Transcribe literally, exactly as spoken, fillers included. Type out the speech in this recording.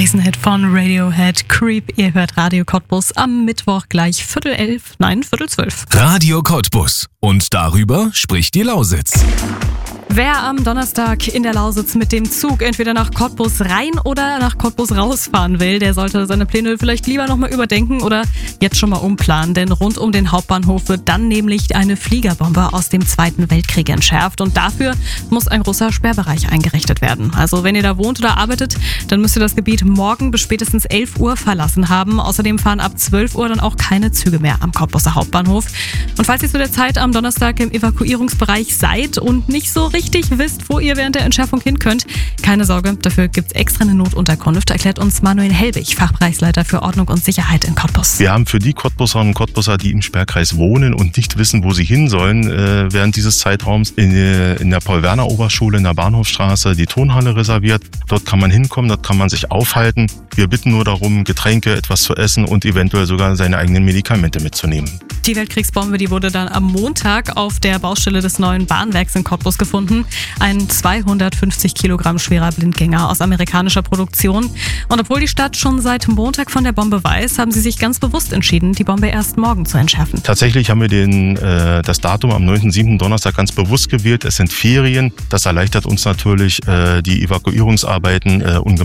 Riesenhit von Radiohead, Creep. Ihr hört Radio Cottbus am Mittwoch gleich Viertel elf, nein, Viertel zwölf. Radio Cottbus. Und darüber spricht die Lausitz. Wer am Donnerstag in der Lausitz mit dem Zug entweder nach Cottbus rein oder nach Cottbus rausfahren will, der sollte seine Pläne vielleicht lieber nochmal überdenken oder jetzt schon mal umplanen. Denn rund um den Hauptbahnhof wird dann nämlich eine Fliegerbombe aus dem Zweiten Weltkrieg entschärft. Und dafür muss ein großer Sperrbereich eingerichtet werden. Also wenn ihr da wohnt oder arbeitet, dann müsst ihr das Gebiet morgen bis spätestens elf Uhr verlassen haben. Außerdem fahren ab zwölf Uhr dann auch keine Züge mehr am Cottbuser Hauptbahnhof. Und falls ihr zu der Zeit am Donnerstag im Evakuierungsbereich seid und nicht so richtig wisst, wo ihr während der Entschärfung hin könnt, keine Sorge, dafür gibt es extra eine Notunterkunft, erklärt uns Manuel Helbig, Fachbereichsleiter für Ordnung und Sicherheit in Cottbus. Wir haben für die Cottbuserinnen und Cottbuser, die im Sperrkreis wohnen und nicht wissen, wo sie hin sollen, äh, während dieses Zeitraums in, in der Paul-Werner-Oberschule in der Bahnhofstraße die Turnhalle reserviert. Dort kann man hinkommen, dort kann man sich aufhalten. Wir bitten nur darum, Getränke, etwas zu essen und eventuell sogar seine eigenen Medikamente mitzunehmen. Die Weltkriegsbombe, die wurde dann am Montag auf der Baustelle des neuen Bahnwerks in Cottbus gefunden. Ein zweihundertfünfzig Kilogramm schwerer Blindgänger aus amerikanischer Produktion. Und obwohl die Stadt schon seit Montag von der Bombe weiß, haben sie sich ganz bewusst entschieden, die Bombe erst morgen zu entschärfen. Tatsächlich haben wir den, äh, das Datum am neunten siebten Donnerstag ganz bewusst gewählt. Es sind Ferien. Das erleichtert uns natürlich äh, die Evakuierungsarbeiten äh, ungemein.